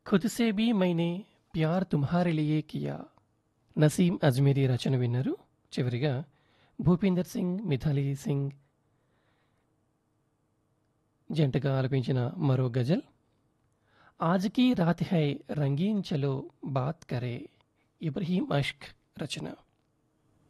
ఖుద్ సే భీ మైనే ప్యార్ తుమ్హారే లియే Kia. Naseem Ajmeri రచన విన్నారు. చివరిగా భూపీందర్ సింగ్, మిథాలీ సింగ్ జంటగా ఆలపించిన మరో గజల్ ఆజ్ కీ రాత్ హై రంగీన్ చలో బాత్ కరే. ఇబ్రహీం అష్క్ రచన.